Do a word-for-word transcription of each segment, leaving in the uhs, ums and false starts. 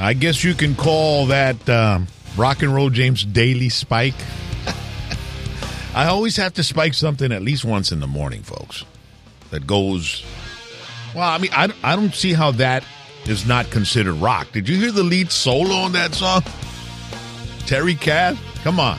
I guess you can call that um, Rock and Roll James daily spike. I always have to spike something at least once in the morning, folks, that goes, well, I mean, I, I don't see how that is not considered rock. Did you hear the lead solo on that song? Terry Kath? Come on.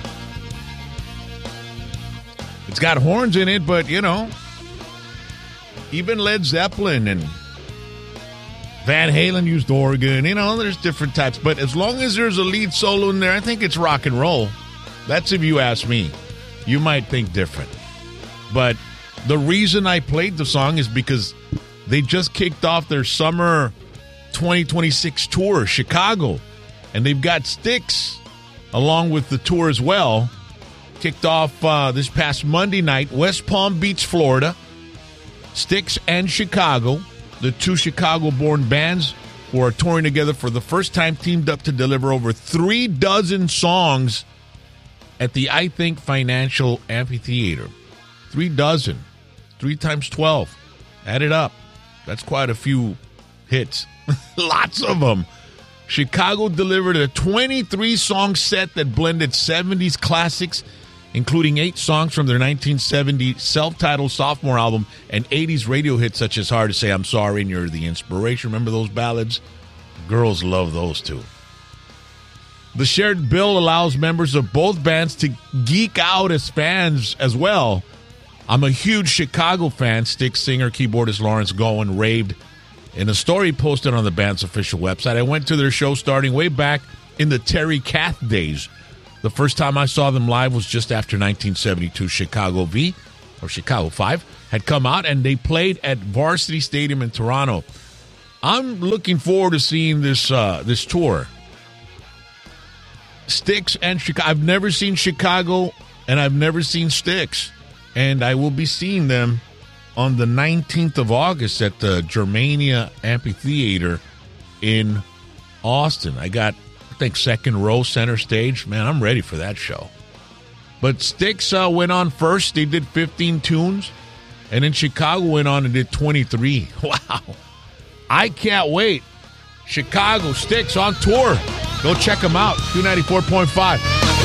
It's got horns in it, but, you know, even Led Zeppelin and Van Halen used organ. You know, there's different types. But as long as there's a lead solo in there, I think it's rock and roll. That's if you ask me. You might think different. But the reason I played the song is because they just kicked off their summer twenty twenty-six tour, Chicago. And they've got Styx along with the tour as well. Kicked off uh, this past Monday night, West Palm Beach, Florida. Styx and Chicago, the two Chicago-born bands who are touring together for the first time, teamed up to deliver over three dozen songs at the I Think Financial Amphitheater. Three dozen. Three times twelve. Add it up. That's quite a few hits. Lots of them. Chicago delivered a twenty-three song set that blended seventies classics, including eight songs from their nineteen seventy self-titled sophomore album and eighties radio hits such as Hard to Say I'm Sorry and You're the Inspiration. Remember those ballads? Girls love those too. The shared bill allows members of both bands to geek out as fans as well. I'm a huge Chicago fan, Styx singer, keyboardist Lawrence Gowan raved in a story posted on the band's official website. I went to their show starting way back in the Terry Kath days. The first time I saw them live was just after nineteen seventy-two Chicago V, or Chicago five, had come out, and they played at Varsity Stadium in Toronto. I'm looking forward to seeing this uh, this tour. Styx and Chicago. I've never seen Chicago, and I've never seen Styx. And I will be seeing them on the nineteenth of August at the Germania Amphitheater in Austin. I got, I think, second row, center stage. Man, I'm ready for that show. But Styx uh, went on first. They did fifteen tunes. And then Chicago went on and did twenty-three. Wow. I can't wait. Chicago, Styx on tour. Go check them out. two ninety-four point five.